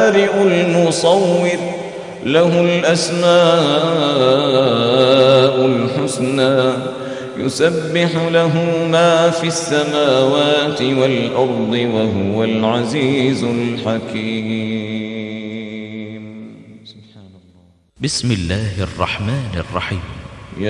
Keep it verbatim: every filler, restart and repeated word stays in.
البارئ المصور له الأسماء الحسنى يسبح له ما في السماوات والأرض وهو العزيز الحكيم. بسم الله الرحمن الرحيم.